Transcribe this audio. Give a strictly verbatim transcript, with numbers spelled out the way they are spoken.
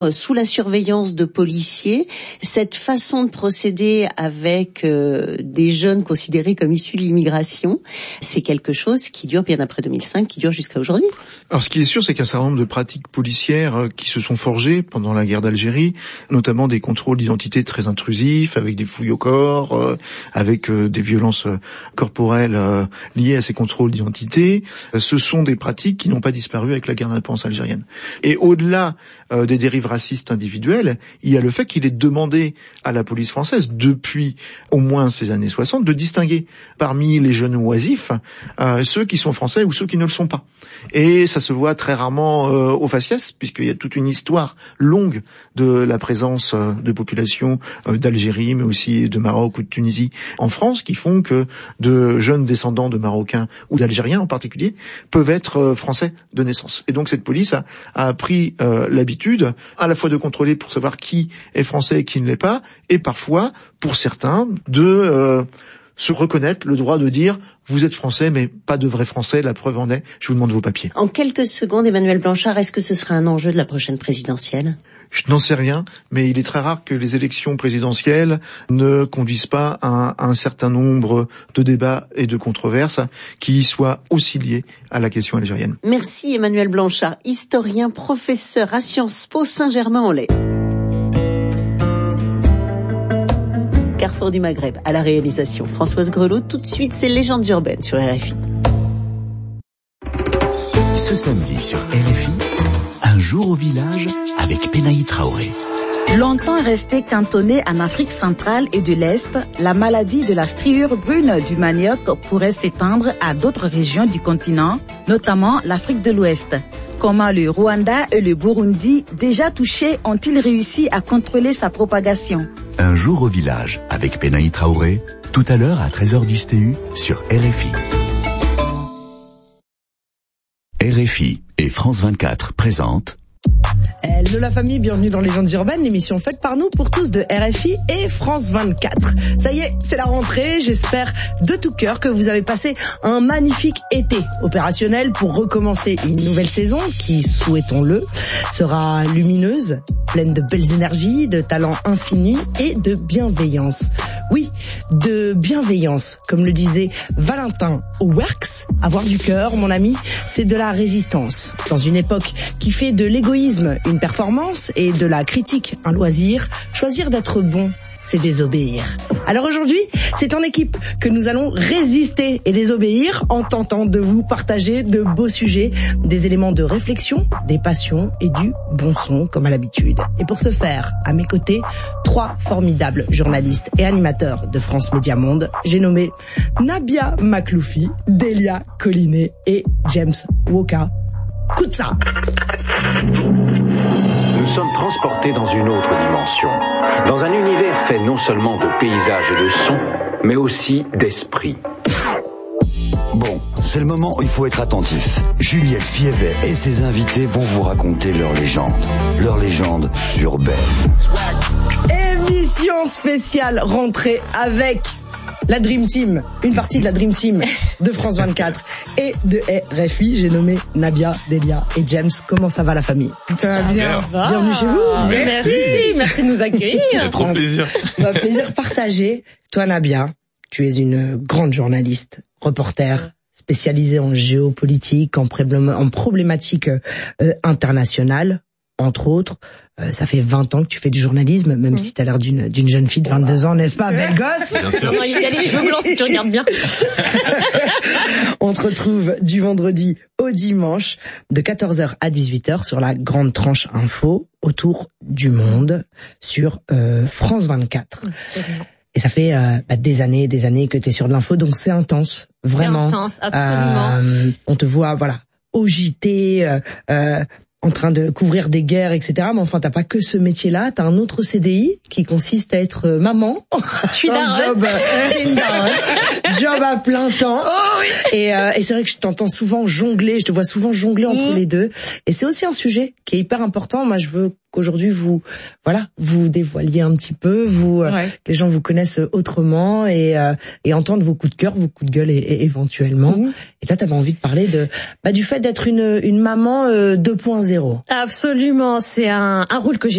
sous la surveillance de policiers. Cette façon de procéder avec euh, des jeunes considérés comme issus de l'immigration, c'est quelque chose qui dure bien après deux mille cinq, qui dure jusqu'à aujourd'hui. Alors ce qui est sûr, c'est qu'il y a un certain nombre de pratiques policières qui se sont forgées pendant la guerre d'Algérie, notamment des contrôles d'identité très intrusifs, avec des fouilles au corps, euh, avec euh, des violences corporelles euh, liées à ces contrôles d'identité. Ce sont des pratiques qui n'ont pas disparu avec la guerre d'indépendance algérienne. Et au-delà euh, des dérives racistes individuelles, il y a le fait qu'il est demandé à la police française, depuis au moins ces années soixante, de distinguer parmi les jeunes oisifs euh, ceux qui sont français ou ceux qui ne le sont pas. Et ça se voit très rarement euh, au faciès, puisqu'il y a toute une histoire longue de la présence euh, de populations euh, d'Algérie, mais aussi de Maroc ou de Tunisie en France, qui font que de jeunes descendants de Marocains ou d'Algériens en particulier peuvent être euh, français de naissance. Et donc cette police a, a pris euh, l'habitude à la fois de contrôler pour savoir qui est français et qui ne l'est pas, et parfois, pour certains, de euh, se reconnaître le droit de dire « vous êtes français, mais pas de vrai français, la preuve en est, je vous demande vos papiers ». En quelques secondes, Emmanuel Blanchard, est-ce que ce sera un enjeu de la prochaine présidentielle ? Je n'en sais rien, mais il est très rare que les élections présidentielles ne conduisent pas à un, à un certain nombre de débats et de controverses qui soient aussi liés à la question algérienne. Merci Emmanuel Blanchard, historien, professeur à Sciences Po Saint-Germain-en-Laye. Carrefour du Maghreb, à la réalisation Françoise Grelot. Tout de suite, c'est Légendes urbaines sur R F I. Ce samedi sur R F I, un jour au village avec Penaï Traoré. Longtemps restée cantonnée en Afrique centrale et de l'Est, la maladie de la striure brune du manioc pourrait s'étendre à d'autres régions du continent, notamment l'Afrique de l'Ouest. Comment le Rwanda et le Burundi, déjà touchés, ont-ils réussi à contrôler sa propagation ? Un jour au village avec Penaï Traoré, tout à l'heure à treize heures dix T U sur R F I. R F I et France vingt-quatre présentent Hello la famille, bienvenue dans Légendes urbaines, l'émission faite par nous pour tous de R F I et France vingt-quatre. Ça y est, c'est la rentrée, j'espère de tout cœur que vous avez passé un magnifique été opérationnel pour recommencer une nouvelle saison qui, souhaitons-le, sera lumineuse, pleine de belles énergies, de talents infinis et de bienveillance. Oui, de bienveillance, comme le disait Valentin Works, avoir du cœur, mon ami, c'est de la résistance. Dans une époque qui fait de l'égoïsme une performance et de la critique un loisir, choisir d'être bon, c'est désobéir. Alors aujourd'hui, c'est en équipe que nous allons résister et désobéir en tentant de vous partager de beaux sujets, des éléments de réflexion, des passions et du bon son comme à l'habitude. Et pour ce faire, à mes côtés, trois formidables journalistes et animateurs de France Média Monde. J'ai nommé Nabia Makloufi, Delia Collinet et James Woka. Koutsa. Nous sommes transportés dans une autre dimension, dans un univers fait non seulement de paysages et de sons, mais aussi d'esprit. Bon, c'est le moment où il faut être attentif. Juliette Fievet et ses invités vont vous raconter leur légende. Leur légende urbaine. Émission spéciale rentrée avec la Dream Team, une partie de la Dream Team de France vingt-quatre et de R F I. J'ai nommé Nabia, Delia et James. Comment ça va la famille ? Ça va bien. Bienvenue chez vous. Merci. Merci, merci de nous accueillir. Ça fait trop plaisir. Un plaisir partagé. Toi Nabia, tu es une grande journaliste, reporter, spécialisée en géopolitique, en, problém- en problématiques euh, internationales, entre autres. Euh, ça fait vingt ans que tu fais du journalisme, même mmh. si tu as l'air d'une, d'une jeune fille de vingt-deux ans, n'est-ce pas, belle gosse ? Bien sûr. Non, il y a les cheveux blancs si tu regardes bien. On te retrouve du vendredi au dimanche, de quatorze heures à dix-huit heures, sur la grande tranche info, autour du monde, sur euh, France vingt-quatre. Mmh, et ça fait euh, bah, des années et des années que tu es sur de l'info, donc c'est intense, vraiment. C'est intense, absolument. Euh, on te voit, voilà, au J T, euh, euh, en train de couvrir des guerres, et cetera. Mais enfin, t'as pas que ce métier-là. T'as un autre C D I qui consiste à être maman. Je suis un job, euh, job à plein temps. Oh oui. Et, euh, et c'est vrai que je t'entends souvent jongler. Je te vois souvent jongler entre mmh. les deux. Et c'est aussi un sujet qui est hyper important. Moi, je veux qu'aujourd'hui vous, voilà, vous dévoiliez un petit peu, vous, ouais. euh, les gens vous connaissent autrement et euh, et entendent vos coups de cœur, vos coups de gueule et, et éventuellement. Mmh. Et là, t'avais envie de parler de, bah, du fait d'être une une maman euh, deux point zéro. Absolument, c'est un un rôle que j'ai